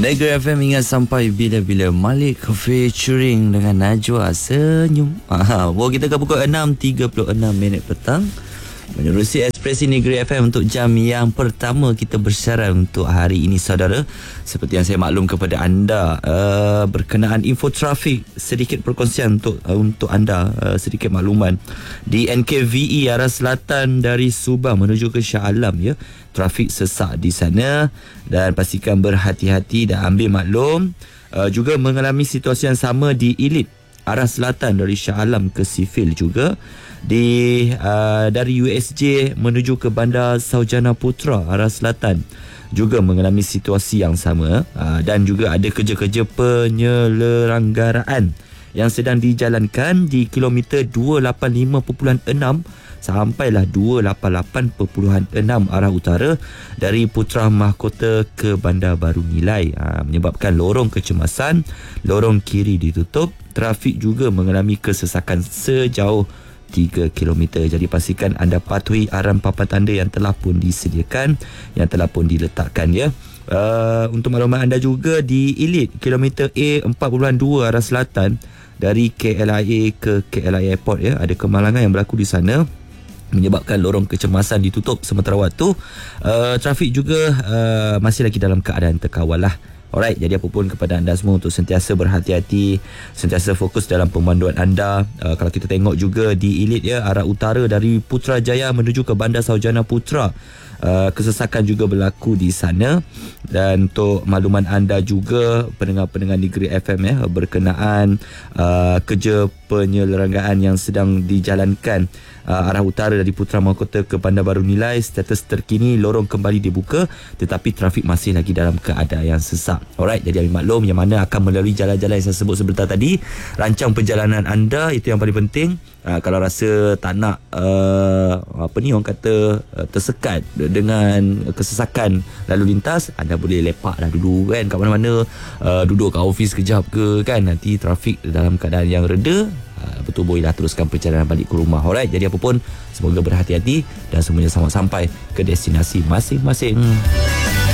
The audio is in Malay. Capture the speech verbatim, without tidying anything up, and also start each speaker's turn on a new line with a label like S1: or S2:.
S1: Negeri F M ingat sampai bila-bila. Malik featuring dengan Najwa Senyum. Aha, bawa kita ke pukul enam tiga puluh enam minit petang. Menerusi Ekspresi Negeri F M untuk jam yang pertama kita bersiaran untuk hari ini, saudara. Seperti yang saya maklum kepada anda, uh, berkenaan info trafik, sedikit perkongsian untuk uh, untuk anda, uh, sedikit makluman. Di N K V E arah selatan dari Subang menuju ke Shah Alam, ya, trafik sesak di sana, dan pastikan berhati-hati dan ambil maklum. Uh, juga mengalami situasi yang sama di Elite arah selatan dari Shah Alam ke Sifil juga. Di uh, dari U S J menuju ke Bandar Saujana Putra arah selatan juga mengalami situasi yang sama, uh, dan juga ada kerja-kerja penyelenggaraan yang sedang dijalankan di kilometer dua lapan lima perpuluhan enam sampailah dua lapan lapan perpuluhan enam arah utara dari Putra Mahkota ke Bandar Baru Nilai, ha, menyebabkan lorong kecemasan, lorong kiri ditutup, trafik juga mengalami kesesakan sejauh tiga kilometer. Jadi pastikan anda patuhi arahan papan tanda yang telah pun disediakan, yang telah pun diletakkan, ya. Uh, untuk maklumat anda juga, di Elite kilometer A empat puluhan dua arah selatan dari K L I A ke K L I A Airport, ya, ada kemalangan yang berlaku di sana menyebabkan lorong kecemasan ditutup sementara waktu. Uh, trafik juga uh, masih lagi dalam keadaan terkawal lah. Alright, jadi apapun kepada anda semua untuk sentiasa berhati-hati, sentiasa fokus dalam pemanduan anda. Uh, kalau kita tengok juga di Elite, ya, arah utara dari Putrajaya menuju ke Bandar Saujana Putra, uh, kesesakan juga berlaku di sana. Dan untuk makluman anda juga, pendengar-pendengar Negeri F M, ya, berkenaan uh, kerja penyelenggaraan yang sedang dijalankan uh, arah utara dari Putra Mahkota ke Bandar Baru Nilai, status terkini lorong kembali dibuka, tetapi trafik masih lagi dalam keadaan yang sesak. Alright, jadi ambil maklum yang mana akan melalui jalan-jalan yang saya sebut sebentar tadi. Rancang perjalanan anda, itu yang paling penting. Uh, kalau rasa tak nak uh, apa ni orang kata uh, tersekat dengan kesesakan lalu lintas, anda boleh lepak lah dulu kan kat mana-mana, uh, duduk kat office kejap ke kan, nanti trafik dalam keadaan yang reda, uh, betul bolehlah teruskan perjalanan balik ke rumah. Alright, jadi apa pun semoga berhati-hati dan semuanya selamat sampai ke destinasi masing-masing. hmm.